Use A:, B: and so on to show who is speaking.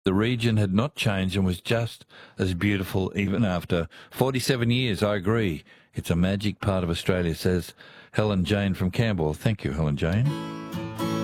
A: The region had not changed and was just as beautiful even after 47 years. I agree. It's a magic part of Australia, says Helen Jane from Campbell. Thank you, Helen Jane.